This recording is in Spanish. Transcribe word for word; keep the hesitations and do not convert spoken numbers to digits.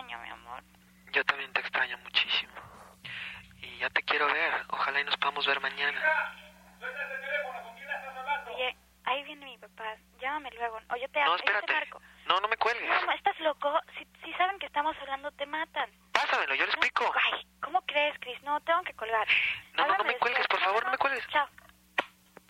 extraño, mi amor. Yo también te extraño muchísimo. Y ya te quiero ver. Ojalá y nos podamos ver mañana. Oye, ahí viene mi papá. Llámame luego. O yo te, No, yo espérate. te marco. No, no me cuelgues. No, ¿estás loco? Si, si saben que estamos hablando, te matan. Pásamelo, yo le explico. Ay, ¿cómo crees, Chris? No, tengo que colgar. No, no, no Háblame me cuelgues, después. por favor, no me cuelgues. Chao.